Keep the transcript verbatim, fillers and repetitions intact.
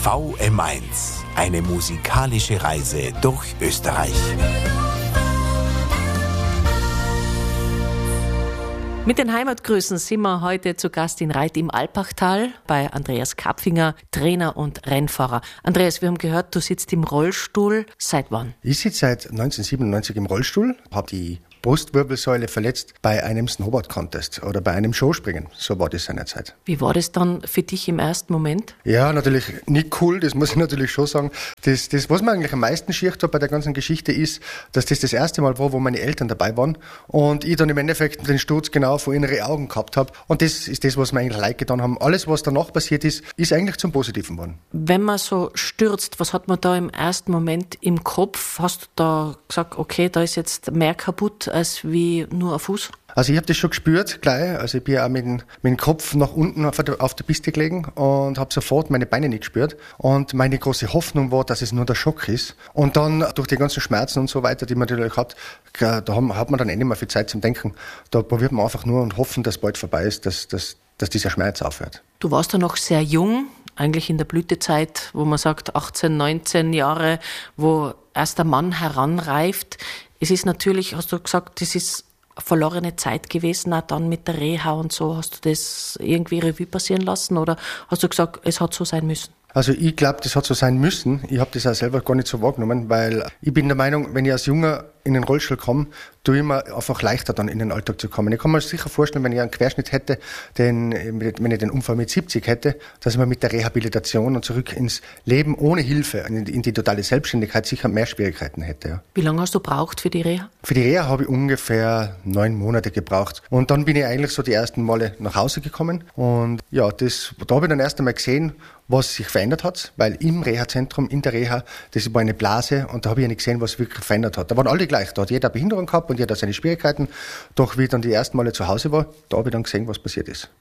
V M eins, eine musikalische Reise durch Österreich. Mit den Heimatgrüßen sind wir heute zu Gast in Reit im Alpachtal bei Andreas Kapfinger, Trainer und Rennfahrer. Andreas, wir haben gehört, du sitzt im Rollstuhl. Seit wann? Ich sitze seit neunzehnhundertsiebenundneunzig im Rollstuhl, habe die Brustwirbelsäule verletzt bei einem Snowboard-Contest oder bei einem Showspringen. So war das seinerzeit. Wie war das dann für dich im ersten Moment? Ja, natürlich nicht cool, das muss ich natürlich schon sagen. Das, das was mir eigentlich am meisten schiert hat bei der ganzen Geschichte ist, dass das das erste Mal war, wo meine Eltern dabei waren und ich dann im Endeffekt den Sturz genau vor ihren Augen gehabt habe. Und das ist das, was mir eigentlich leid getan haben. Alles, was danach passiert ist, ist eigentlich zum Positiven geworden. Wenn man so stürzt, was hat man da im ersten Moment im Kopf? Hast du da gesagt, okay, da ist jetzt mehr kaputt als wie nur ein Fuß? Also ich habe das schon gespürt gleich. Also ich bin auch mit dem, mit dem Kopf nach unten auf der, auf der Piste gelegen und habe sofort meine Beine nicht gespürt. Und meine große Hoffnung war, dass es nur der Schock ist. Und dann durch die ganzen Schmerzen und so weiter, die man natürlich hat, da haben, hat man dann eh nicht mehr viel Zeit zum Denken. Da probiert man einfach nur und hoffen, dass es bald vorbei ist, dass, dass, dass dieser Schmerz aufhört. Du warst ja noch sehr jung, eigentlich in der Blütezeit, wo man sagt achtzehn, neunzehn Jahre, wo erst der Mann heranreift. Es ist natürlich, hast du gesagt, das ist verlorene Zeit gewesen, auch dann mit der Reha und so. Hast du das irgendwie Revue passieren lassen oder hast du gesagt, es hat so sein müssen? Also ich glaube, das hat so sein müssen. Ich habe das auch selber gar nicht so wahrgenommen, weil ich bin der Meinung, wenn ich als Junger in den Rollstuhl komme, tue ich mir einfach leichter dann in den Alltag zu kommen. Ich kann mir sicher vorstellen, wenn ich einen Querschnitt hätte, den, wenn ich den Unfall mit siebzig hätte, dass ich mir mit der Rehabilitation und zurück ins Leben ohne Hilfe, in die, in die totale Selbstständigkeit sicher mehr Schwierigkeiten hätte. Ja. Wie lange hast du gebraucht für die Reha? Für die Reha habe ich ungefähr neun Monate gebraucht. Und dann bin ich eigentlich so die ersten Male nach Hause gekommen. Und ja, das, da habe ich dann erst einmal gesehen, was sich verändert hat, weil im Reha-Zentrum, in der Reha, das war eine Blase und da habe ich ja nicht gesehen, was wirklich verändert hat. Da waren alle gleich, da hat jeder eine Behinderung gehabt und jeder seine Schwierigkeiten. Doch wie ich dann die ersten Male zu Hause war, da habe ich dann gesehen, was passiert ist.